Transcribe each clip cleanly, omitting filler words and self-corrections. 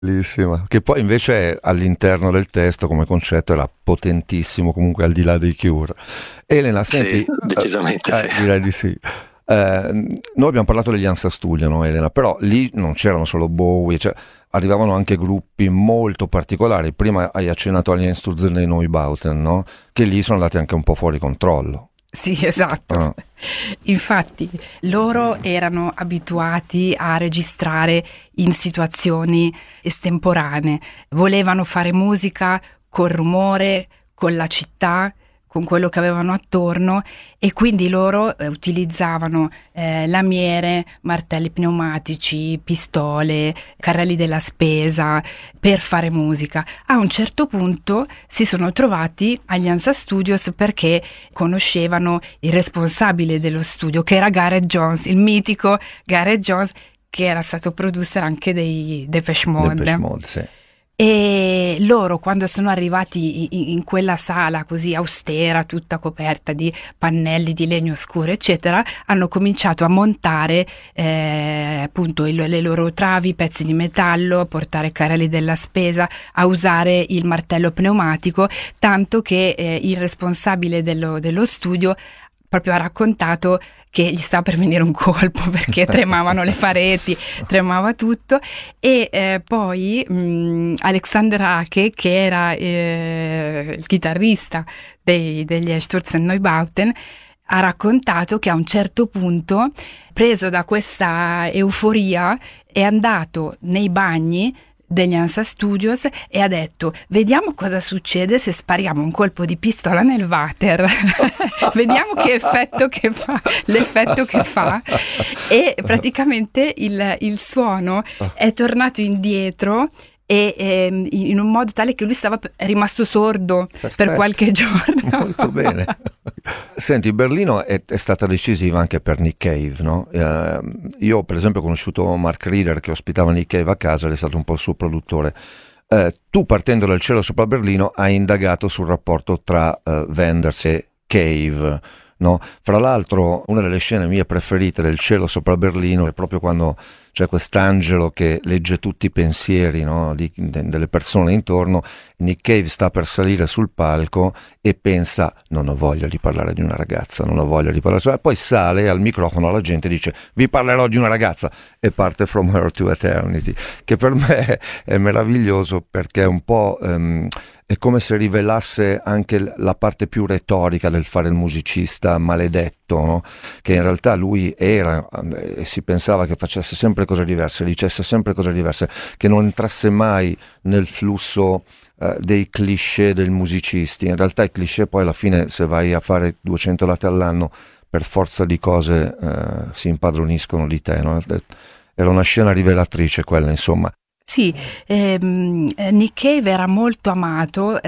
Bellissima. Che poi invece all'interno del testo come concetto era potentissimo, comunque al di là dei Cure. Elena, Sì, senti, decisamente sì. direi di sì. Noi abbiamo parlato degli Ansa Studio, no, Elena? Però lì non c'erano solo Bowie, cioè, arrivavano anche gruppi molto particolari. Prima hai accennato agli Einstürzen dei Neubauten, no? Che lì sono andati anche un po' fuori controllo. Sì, esatto. Ah, Infatti, loro erano abituati a registrare in situazioni estemporanee. Volevano fare musica col rumore, con la città, con quello che avevano attorno e quindi loro utilizzavano lamiere, martelli pneumatici, pistole, carrelli della spesa per fare musica. A un certo punto si sono trovati agli Ansa Studios perché conoscevano il responsabile dello studio, che era Gareth Jones, il mitico Gareth Jones, che era stato producer anche dei Depeche Depeche Mode. Mode, sì. E loro, quando sono arrivati in quella sala così austera, tutta coperta di pannelli di legno scuro, eccetera, hanno cominciato a montare appunto le loro travi, i pezzi di metallo, a portare carrelli della spesa, a usare il martello pneumatico, tanto che il responsabile dello studio proprio ha raccontato che gli stava per venire un colpo perché tremavano le pareti, tremava tutto. E poi Alexander Hake, che era il chitarrista degli Einstürzen Neubauten, ha raccontato che a un certo punto, preso da questa euforia, è andato nei bagni degli Ansa Studios e ha detto: vediamo cosa succede se spariamo un colpo di pistola nel water. Vediamo che effetto che fa, l'effetto che fa. E praticamente il suono è tornato indietro e in un modo tale che lui è rimasto sordo per Perfetto, qualche giorno. molto bene. Senti, Berlino è stata decisiva anche per Nick Cave, no? Io per esempio ho conosciuto Mark Reeder che ospitava Nick Cave a casa, ed è stato un po' il suo produttore. Tu partendo dal cielo sopra Berlino hai indagato sul rapporto tra Wenders e Cave, no? Fra l'altro una delle scene mie preferite del cielo sopra Berlino è proprio quando c'è quest'angelo che legge tutti i pensieri, no, delle persone intorno. Nick Cave sta per salire sul palco e pensa: non ho voglia di parlare di una ragazza, non ho voglia di parlare, e poi sale al microfono alla gente e dice: vi parlerò di una ragazza, e parte From Her to Eternity, che per me è meraviglioso perché è un po' è come se rivelasse anche la parte più retorica del fare il musicista maledetto, no? Che in realtà lui era e si pensava che facesse sempre cose diverse, dicesse sempre cose diverse, che non entrasse mai nel flusso dei cliché del musicisti. In realtà i cliché poi alla fine, se vai a fare 200 date all'anno, per forza di cose si impadroniscono di te, no? Era una scena rivelatrice quella, insomma. Sì, Nick Cave era molto amato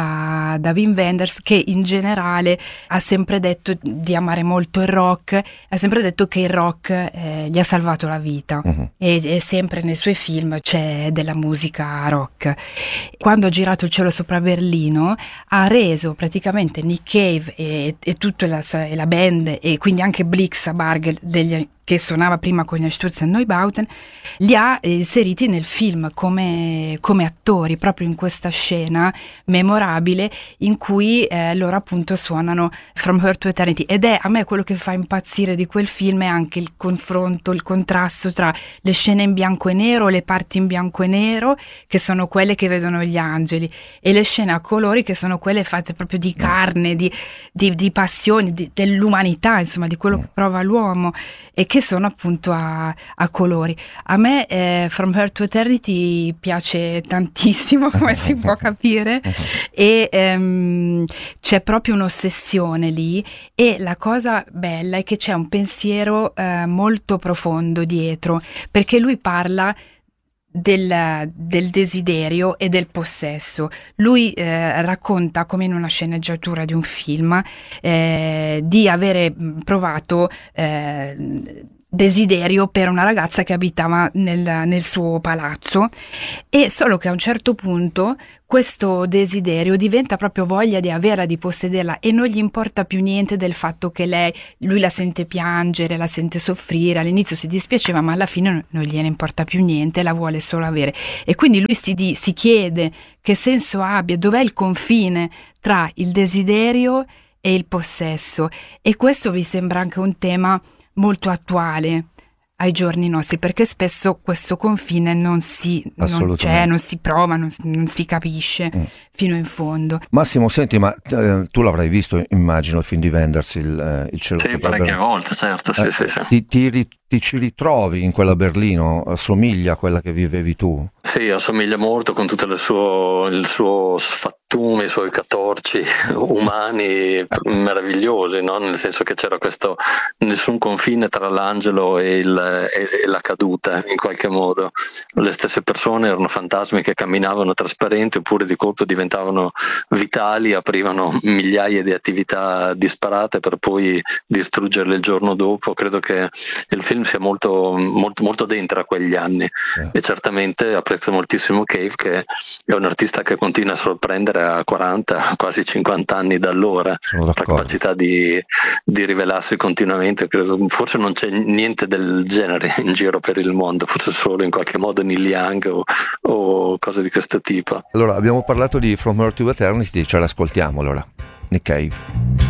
da Wim Wenders, che in generale ha sempre detto di amare molto il rock, ha sempre detto che il rock gli ha salvato la vita Mhm. e sempre nei suoi film c'è della musica rock. Quando ha girato Il cielo sopra Berlino ha reso praticamente Nick Cave e tutta la band, e quindi anche Blix Bargel che suonava prima con gli Einstürzen Neubauten, li ha inseriti nel film come attori, proprio in questa scena memorabile in cui loro appunto suonano From Her to Eternity. Ed è a me quello che fa impazzire di quel film, è anche il confronto, il contrasto tra le scene in bianco e nero, le parti in bianco e nero, che sono quelle che vedono gli angeli, e le scene a colori, che sono quelle fatte proprio di carne, di passioni, dell'umanità, insomma, di quello che prova l'uomo, e che sono appunto a colori. A me From Her to Eternity piace tantissimo, come si può capire, e c'è proprio un'ossessione lì, e la cosa bella è che c'è un pensiero molto profondo dietro, perché lui parla del desiderio e del possesso. Lui racconta, come in una sceneggiatura di un film, di avere provato desiderio per una ragazza che abitava nel suo palazzo, e solo che a un certo punto questo desiderio diventa proprio voglia di averla, di possederla, e non gli importa più niente del fatto che lui la sente piangere, la sente soffrire. All'inizio si dispiaceva, ma alla fine non gliene importa più niente, la vuole solo avere. E quindi lui si chiede che senso abbia, dov'è il confine tra il desiderio e il possesso. E questo mi sembra anche un tema molto attuale ai giorni nostri, perché spesso questo confine non c'è, non si prova, non si capisce fino in fondo. Massimo, senti, ma tu l'avrai visto, immagino, il film di Wenders, il cielo. Sì, parecchie volte, certo, sì. Ti ci ritrovi in quella Berlino? Assomiglia a quella che vivevi tu? Sì, assomiglia molto, con tutto il suo sfattume, i suoi catorci umani meravigliosi, no? Nel senso che c'era questo nessun confine tra l'angelo e la caduta, in qualche modo. Le stesse persone erano fantasmi che camminavano trasparenti, oppure di colpo diventavano vitali, aprivano migliaia di attività disparate per poi distruggerle il giorno dopo. Credo che il film sia molto, molto, molto dentro a quegli anni, e certamente apprezzo moltissimo Cave, che è un artista che continua a sorprendere a 40, quasi 50 anni da allora, la capacità di rivelarsi continuamente. Credo, forse non c'è niente del genere in giro per il mondo, forse solo in qualche modo Neil Young o cose di questo tipo. Allora, abbiamo parlato di From Earth to Eternity, ce l'ascoltiamo allora, Nick Cave.